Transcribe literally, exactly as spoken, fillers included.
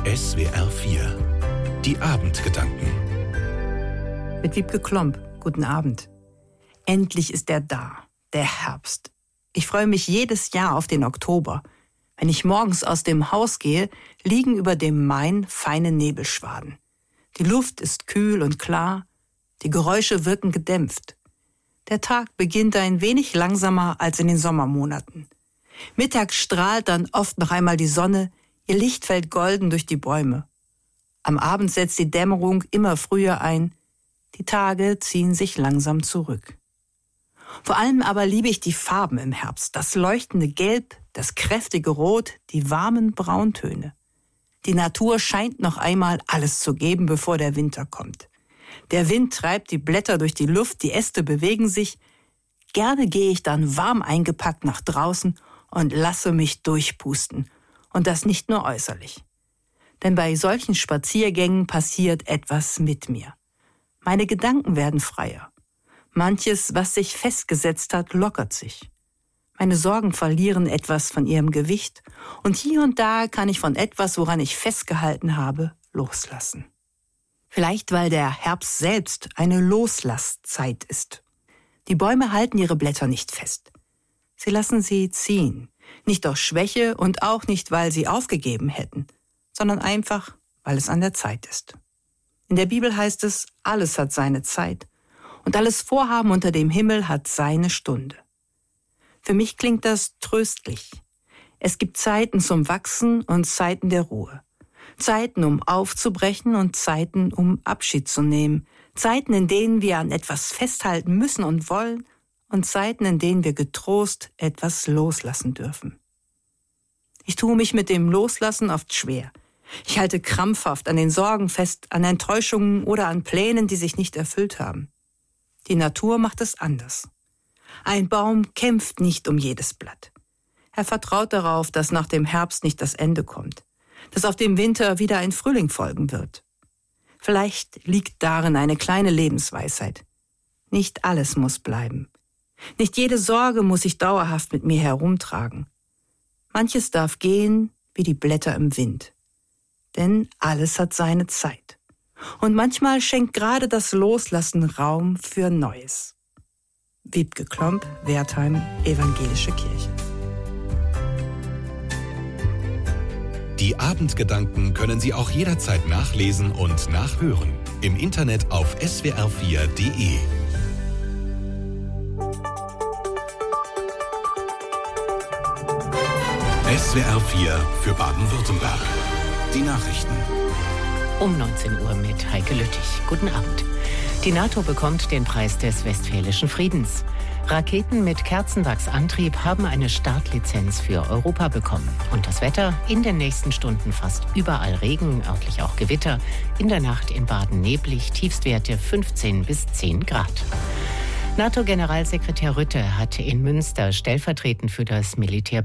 S W R vier. Die Abendgedanken. Mit Wiebke Klomp. Guten Abend. Endlich ist er da, der Herbst. Ich freue mich jedes Jahr auf den Oktober. Wenn ich morgens aus dem Haus gehe, liegen über dem Main feine Nebelschwaden. Die Luft ist kühl und klar, die Geräusche wirken gedämpft. Der Tag beginnt ein wenig langsamer als in den Sommermonaten. Mittags strahlt dann oft noch einmal die Sonne, ihr Licht fällt golden durch die Bäume. Am Abend setzt die Dämmerung immer früher ein, die Tage ziehen sich langsam zurück. Vor allem aber liebe ich die Farben im Herbst, das leuchtende Gelb, das kräftige Rot, die warmen Brauntöne. Die Natur scheint noch einmal alles zu geben, bevor der Winter kommt. Der Wind treibt die Blätter durch die Luft, die Äste bewegen sich. Gerne gehe ich dann warm eingepackt nach draußen und lasse mich durchpusten. Und das nicht nur äußerlich. Denn bei solchen Spaziergängen passiert etwas mit mir. Meine Gedanken werden freier. Manches, was sich festgesetzt hat, lockert sich. Meine Sorgen verlieren etwas von ihrem Gewicht und hier und da kann ich von etwas, woran ich festgehalten habe, loslassen. Vielleicht, weil der Herbst selbst eine Loslasszeit ist. Die Bäume halten ihre Blätter nicht fest. Sie lassen sie ziehen. Nicht aus Schwäche und auch nicht, weil sie aufgegeben hätten, sondern einfach, weil es an der Zeit ist. In der Bibel heißt es, alles hat seine Zeit und alles Vorhaben unter dem Himmel hat seine Stunde. Für mich klingt das tröstlich. Es gibt Zeiten zum Wachsen und Zeiten der Ruhe. Zeiten, um aufzubrechen und Zeiten, um Abschied zu nehmen. Zeiten, in denen wir an etwas festhalten müssen und wollen und Zeiten, in denen wir getrost etwas loslassen dürfen. Ich tue mich mit dem Loslassen oft schwer. Ich halte krampfhaft an den Sorgen fest, an Enttäuschungen oder an Plänen, die sich nicht erfüllt haben. Die Natur macht es anders. Ein Baum kämpft nicht um jedes Blatt. Er vertraut darauf, dass nach dem Herbst nicht das Ende kommt, dass auf dem Winter wieder ein Frühling folgen wird. Vielleicht liegt darin eine kleine Lebensweisheit. Nicht alles muss bleiben. Nicht jede Sorge muss ich dauerhaft mit mir herumtragen. Manches darf gehen wie die Blätter im Wind. Denn alles hat seine Zeit. Und manchmal schenkt gerade das Loslassen Raum für Neues. Wiebke Klomp, Wertheim, Evangelische Kirche. Die Abendgedanken können Sie auch jederzeit nachlesen und nachhören. Im Internet auf S W R vier Punkt de. S W R vier für Baden-Württemberg. Die Nachrichten. Um neunzehn Uhr mit Heike Lüttich. Guten Abend. Die NATO bekommt den Preis des Westfälischen Friedens. Raketen mit Kerzenwachsantrieb haben eine Startlizenz für Europa bekommen. Und das Wetter? In den nächsten Stunden fast überall Regen, örtlich auch Gewitter. In der Nacht in Baden neblig, Tiefstwerte fünfzehn bis zehn Grad. NATO-Generalsekretär Rutte hat in Münster stellvertretend für das Militär